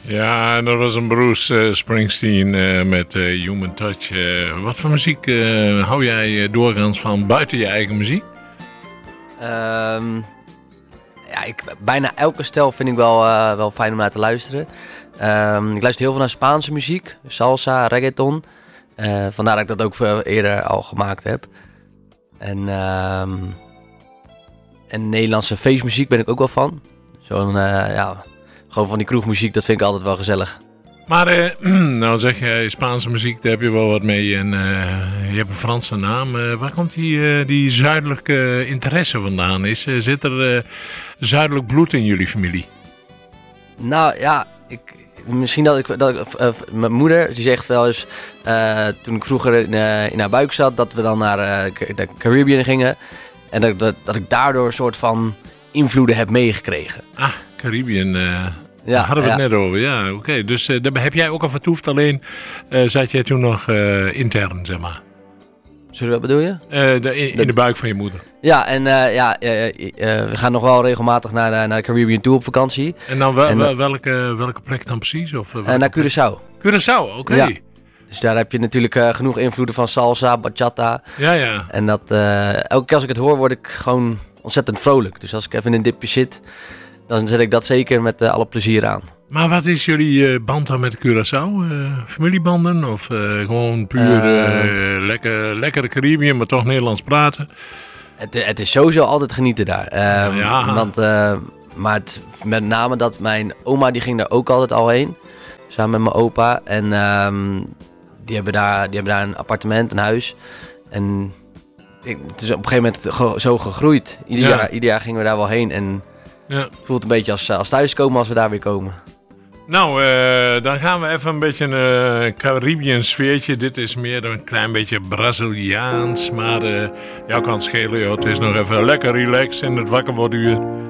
Ja, en dat was een Bruce Springsteen met Human Touch. Wat voor muziek hou jij doorgaans van buiten je eigen muziek? Bijna elke stijl vind ik wel fijn om naar te luisteren. Ik luister heel veel naar Spaanse muziek, salsa, reggaeton. Vandaar dat ik dat ook eerder al gemaakt heb. En Nederlandse feestmuziek ben ik ook wel van. Gewoon van die kroegmuziek, dat vind ik altijd wel gezellig. Maar nou zeg jij Spaanse muziek, daar heb je wel wat mee. En je hebt een Franse naam. Waar komt die zuidelijke interesse vandaan? Zit er zuidelijk bloed in jullie familie? Nou ja, misschien mijn moeder, die zegt wel eens, toen ik vroeger in haar buik zat, dat we dan naar de Caribbean gingen. En dat ik daardoor een soort van invloeden heb meegekregen. Ah, Caribbean, daar hadden we het net over. Ja, oké. Dus daar heb jij ook al vertoefd, alleen zat jij toen nog intern, zeg maar. Sorry, wat bedoel je? In de buik van je moeder. Ja, en we gaan nog wel regelmatig naar de Caribbean toe op vakantie. En dan welke plek dan precies? Naar Curaçao. Curaçao, oké. Ja. Dus daar heb je natuurlijk genoeg invloeden van salsa, bachata. Ja. En dat elke keer als ik het hoor, word ik gewoon ontzettend vrolijk. Dus als ik even in een dipje zit, dan zet ik dat zeker met alle plezier aan. Maar wat is jullie band dan met Curaçao? Familiebanden of gewoon puur lekkere Caribbean, maar toch Nederlands praten? Het is sowieso altijd genieten daar. Maar met name dat mijn oma, die ging daar ook altijd al heen. Samen met mijn opa. En die hebben daar een appartement, een huis. En het is op een gegeven moment zo gegroeid. Ieder jaar gingen we daar wel heen. En het voelt een beetje als thuiskomen als we daar weer komen. Nou, dan gaan we even een beetje een Caribbean sfeertje. Dit is meer een klein beetje Braziliaans. Maar jou kan het schelen, joh. Het is nog even lekker relaxed in het wakker worden uur.